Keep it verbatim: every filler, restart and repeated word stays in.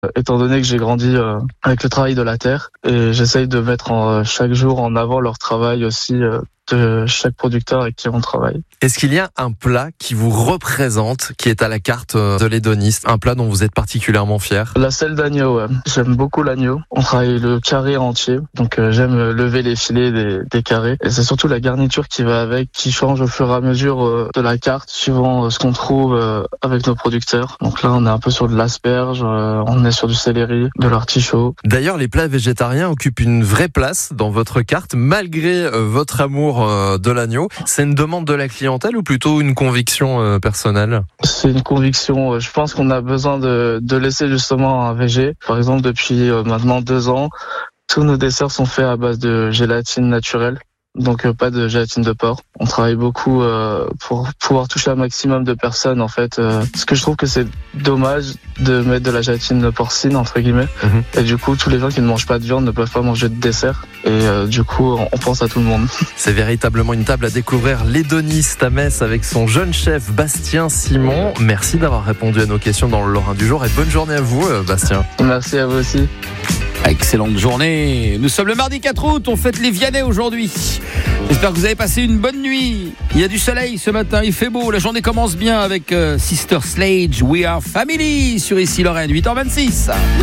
étant donné que j'ai grandi euh, avec le travail de la terre, et j'essaye de mettre en, euh, chaque jour en avant leur travail aussi euh, de chaque producteur avec qui on travaille. Est-ce qu'il y a un plat qui vous représente, qui est à la carte de l'hédoniste, un plat dont vous êtes particulièrement fier? La selle d'agneau, ouais. J'aime beaucoup l'agneau. On travaille le carré entier, donc euh, j'aime lever les filets des, des carrés. Et c'est surtout la garniture qui va avec, qui change au fur et à mesure euh, de la carte, suivant euh, ce qu'on trouve euh, avec nos producteurs. Donc là, on est un peu sur de l'asperge, euh, on est sur du céleri, de l'artichaut. D'ailleurs, les plats végétariens occupent une vraie place dans votre carte, malgré euh, votre amour euh, de l'agneau. C'est une demande de la clientèle ou plutôt une conviction euh, personnelle? C'est une conviction. Je pense qu'on a besoin de, de laisser justement un végé. Par exemple, depuis euh, maintenant deux ans, tous nos desserts sont faits à base de gélatine naturelle. Donc euh, pas de gélatine de porc. On travaille beaucoup euh, pour pouvoir toucher un maximum de personnes en fait. Euh, parce que je trouve que c'est dommage de mettre de la gélatine porcine entre guillemets. Mm-hmm. Et du coup tous les gens qui ne mangent pas de viande ne peuvent pas manger de dessert. Et euh, du coup on pense à tout le monde. C'est véritablement une table à découvrir. L'hédoniste à Metz avec son jeune chef Bastien Simon. Merci d'avoir répondu à nos questions dans le Lorrain du jour et bonne journée à vous Bastien. Merci à vous aussi. Excellente journée. Nous sommes le mardi quatre août, on fête les Vianney aujourd'hui. J'espère que vous avez passé une bonne nuit. Il y a du soleil ce matin, il fait beau. La journée commence bien avec euh, Sister Sledge, We Are Family sur Ici Lorraine, huit heures vingt-six.